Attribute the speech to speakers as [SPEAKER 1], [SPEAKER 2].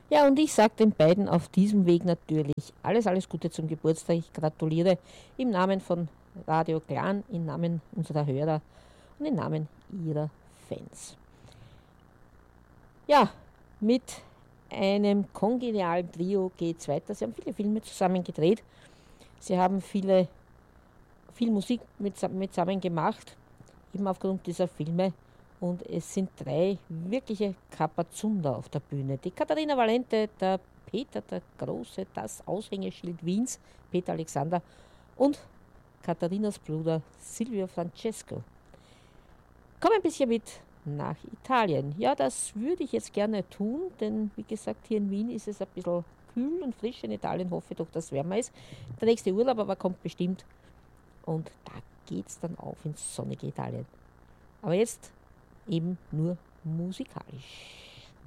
[SPEAKER 1] Ja, und ich sage den beiden auf diesem Weg natürlich alles Gute zum Geburtstag. Ich gratuliere im Namen von Radio Clan, im Namen unserer Hörer und im Namen ihrer Fans. Ja, mit einem kongenialen Trio geht es weiter. Sie haben viele Filme zusammen gedreht. Sie haben viel Musik zusammen gemacht, eben aufgrund dieser Filme. Und es sind drei wirkliche Kapazunder auf der Bühne. Die Katharina Valente, der Peter der Große, das Aushängeschild Wiens, Peter Alexander und Katharinas Bruder Silvio Francesco. Komm ein bisschen mit nach Italien. Ja, das würde ich jetzt gerne tun, denn wie gesagt, hier in Wien ist es ein bisschen kühl und frisch. In Italien hoffe ich doch, dass es wärmer ist. Der nächste Urlaub aber kommt bestimmt und da geht es dann auf ins sonnige Italien. Aber jetzt eben nur musikalisch.